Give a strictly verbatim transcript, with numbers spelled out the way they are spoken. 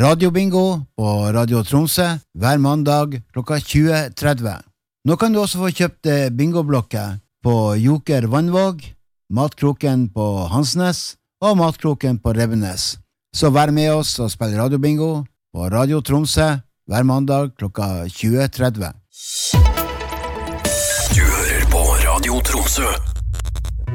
radiobingo på Radio Tromsø hver mandag klokka tjue tretti. Nå kan du også få kjøpt bingoblokker på Joker Vannvåg, Matkroken på Hansnes og Matkroken på Rebbenes. Så vær med oss og spill radiobingo på Radio Tromsø hver mandag klokka tjue tretti. Du hører på Radio Tromsø.